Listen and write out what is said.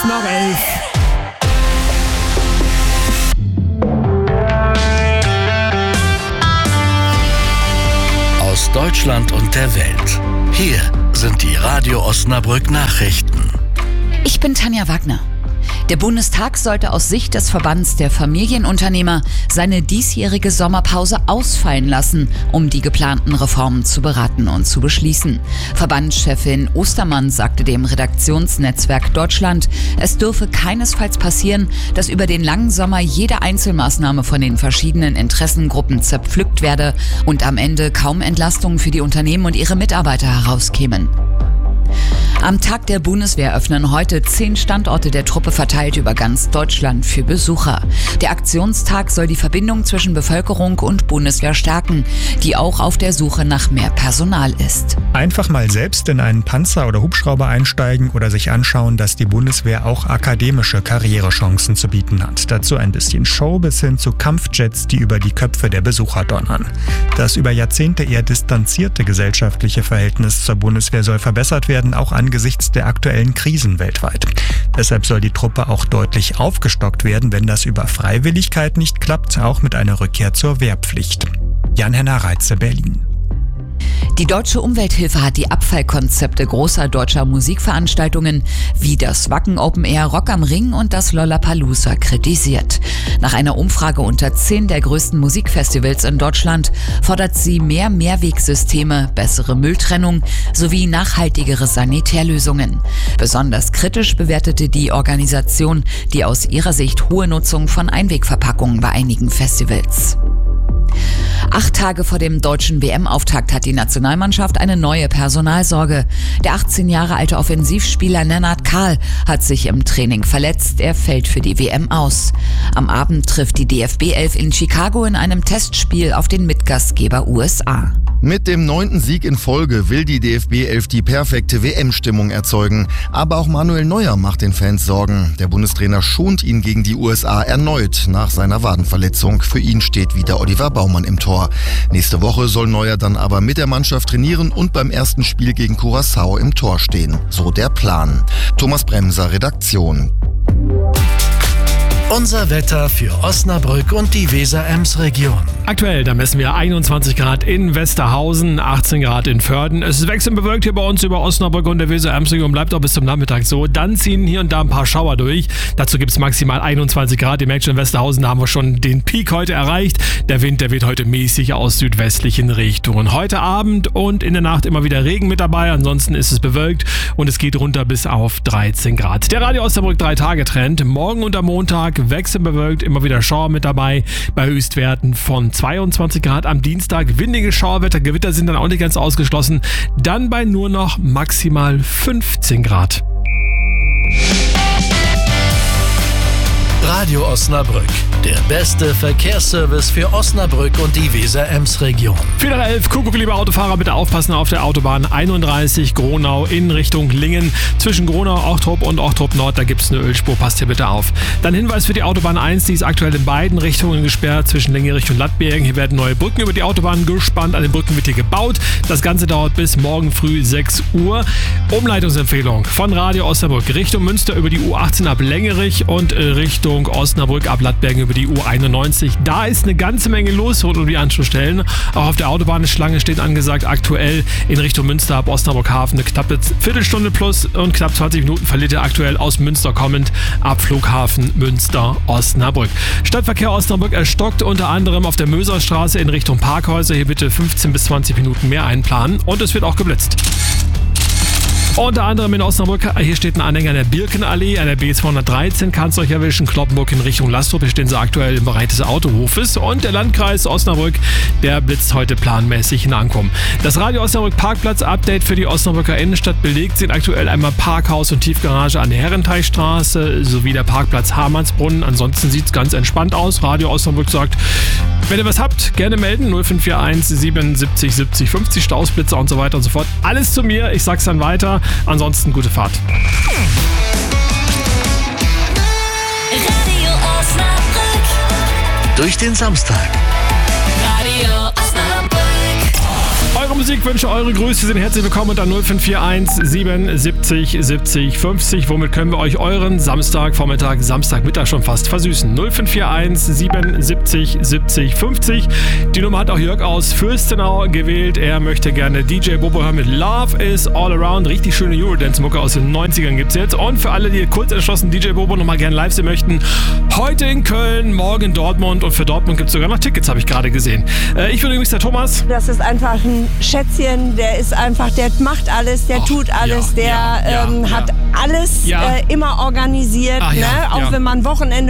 nach 11. Aus Deutschland und der Welt. Hier sind die Radio Osnabrück Nachrichten. Ich bin Tanja Wagner. Der Bundestag sollte aus Sicht des Verbands der Familienunternehmer seine diesjährige Sommerpause ausfallen lassen, um die geplanten Reformen zu beraten und zu beschließen. Verbandschefin Ostermann sagte dem Redaktionsnetzwerk Deutschland, es dürfe keinesfalls passieren, dass über den langen Sommer jede Einzelmaßnahme von den verschiedenen Interessengruppen zerpflückt werde und am Ende kaum Entlastungen für die Unternehmen und ihre Mitarbeiter herauskämen. Am Tag der Bundeswehr öffnen heute 10 Standorte der Truppe verteilt über ganz Deutschland für Besucher. Der Aktionstag soll die Verbindung zwischen Bevölkerung und Bundeswehr stärken, die auch auf der Suche nach mehr Personal ist. Einfach mal selbst in einen Panzer oder Hubschrauber einsteigen oder sich anschauen, dass die Bundeswehr auch akademische Karrierechancen zu bieten hat. Dazu ein bisschen Show bis hin zu Kampfjets, die über die Köpfe der Besucher donnern. Das über Jahrzehnte eher distanzierte gesellschaftliche Verhältnis zur Bundeswehr soll verbessert werden, auch angesichts der aktuellen Krisen weltweit. Deshalb soll die Truppe auch deutlich aufgestockt werden, wenn das über Freiwilligkeit nicht klappt, auch mit einer Rückkehr zur Wehrpflicht. Jan-Henner Reitze, Berlin. Die Deutsche Umwelthilfe hat die Abfallkonzepte großer deutscher Musikveranstaltungen wie das Wacken Open Air, Rock am Ring und das Lollapalooza kritisiert. Nach einer Umfrage unter 10 der größten Musikfestivals in Deutschland fordert sie mehr Mehrwegsysteme, bessere Mülltrennung sowie nachhaltigere Sanitärlösungen. Besonders kritisch bewertete die Organisation die aus ihrer Sicht hohe Nutzung von Einwegverpackungen bei einigen Festivals. 8 Tage vor dem deutschen WM-Auftakt hat die Nationalmannschaft eine neue Personalsorge. Der 18 Jahre alte Offensivspieler Lennart Kahl hat sich im Training verletzt. Er fällt für die WM aus. Am Abend trifft die DFB-11 in Chicago in einem Testspiel auf den Mitgastgeber USA. Mit dem 9. Sieg in Folge will die DFB-11 die perfekte WM-Stimmung erzeugen. Aber auch Manuel Neuer macht den Fans Sorgen. Der Bundestrainer schont ihn gegen die USA erneut nach seiner Wadenverletzung. Für ihn steht wieder Oliver Baumann im Tor. Nächste Woche soll Neuer dann aber mit der Mannschaft trainieren und beim ersten Spiel gegen Curaçao im Tor stehen. So der Plan. Thomas Bremser, Redaktion. Unser Wetter für Osnabrück und die Weser-Ems-Region. Aktuell, da messen wir 21 Grad in Westerhausen, 18 Grad in Vörden. Es ist wechselnd bewölkt hier bei uns über Osnabrück und der Weser-Ems-Region. Bleibt auch bis zum Nachmittag so. Dann ziehen hier und da ein paar Schauer durch. Dazu gibt es maximal 21 Grad. Ihr merkt schon, in Westerhausen, da haben wir schon den Peak heute erreicht. Der Wind, der weht heute mäßig aus südwestlichen Richtungen. Heute Abend und in der Nacht immer wieder Regen mit dabei. Ansonsten ist es bewölkt und es geht runter bis auf 13 Grad. Der Radio Osnabrück 3-Tage-Trend. Morgen und am Montag wechselnd bewölkt, immer wieder Schauer mit dabei, bei Höchstwerten von 22 Grad am Dienstag. Windige Schauerwetter, Gewitter sind dann auch nicht ganz ausgeschlossen. Dann bei nur noch maximal 15 Grad. Radio Osnabrück, der beste Verkehrsservice für Osnabrück und die Weser-Ems-Region. 4:11, Kuckuck, liebe Autofahrer, bitte aufpassen auf der Autobahn 31 Gronau in Richtung Lingen. Zwischen Gronau, Ochtrup und Ochtrup Nord, da gibt es eine Ölspur, passt hier bitte auf. Dann Hinweis für die Autobahn 1, die ist aktuell in beiden Richtungen gesperrt, zwischen Lingen Richtung Lattbergen. Hier werden neue Brücken über die Autobahn gespannt, an den Brücken wird hier gebaut. Das Ganze dauert bis morgen früh 6 Uhr. Umleitungsempfehlung von Radio Osnabrück Richtung Münster über die U18 ab Lengerich und Richtung Osnabrück ab Lattbergen über die U91. Da ist eine ganze Menge los rund um die Anschlussstellen. Auch auf der Autobahn eine Schlange steht angesagt. Aktuell in Richtung Münster ab Osnabrück Hafen eine knappe Viertelstunde plus und knapp 20 Minuten verliert er aktuell aus Münster kommend ab Flughafen Münster Osnabrück. Stadtverkehr Osnabrück erstockt unter anderem auf der Möserstraße in Richtung Parkhäuser. Hier bitte 15 bis 20 Minuten mehr einplanen und es wird auch geblitzt. Unter anderem in Osnabrück, hier steht ein Anhänger der Birkenallee, an der B213 kann es euch erwischen, Kloppenburg in Richtung Lastrup, hier stehen sie aktuell im Bereich des Autohofes und der Landkreis Osnabrück, der blitzt heute planmäßig in Ankommen. Das Radio Osnabrück Parkplatz-Update für die Osnabrücker Innenstadt belegt sind aktuell einmal Parkhaus und Tiefgarage an der Herrenteichstraße sowie der Parkplatz Hamannsbrunnen. Ansonsten sieht es ganz entspannt aus. Radio Osnabrück sagt, wenn ihr was habt, gerne melden, 0541 77 70 50, Stausblitzer und so weiter und so fort. Alles zu mir, ich sag's dann weiter. Ansonsten gute Fahrt. Radio Osnabrück. Durch den Samstag. Radio Osnabrück. Eure Musikwünsche, eure Grüße sind herzlich willkommen unter 0541 77 70 50. Womit können wir euch euren Samstagvormittag, Samstagmittag schon fast versüßen? 0541 77 70 50. Die Nummer hat auch Jörg aus Fürstenau gewählt. Er möchte gerne DJ Bobo hören mit Love is All Around. Richtig schöne Eurodance-Mucke aus den 90ern gibt's jetzt. Und für alle, die kurz entschlossen DJ Bobo nochmal gerne live sehen möchten, heute in Köln, morgen in Dortmund und für Dortmund gibt's sogar noch Tickets, habe ich gerade gesehen. Ich bin übrigens der Thomas. Das ist einfach ein Schätzchen, der ist einfach, der macht alles, der tut alles, der hat alles immer organisiert, auch wenn man Wochenende